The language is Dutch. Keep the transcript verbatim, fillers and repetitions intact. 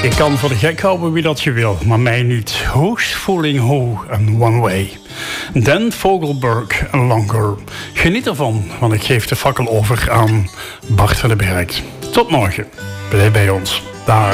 Je kan voor de gek houden wie dat je wil, maar mij niet. Hoogstvoeling hoog en one way. Dan Vogelberg en Longer. Geniet ervan, want ik geef de fakkel over aan Bart van den Berg. Tot morgen. Blijf bij ons. Dag.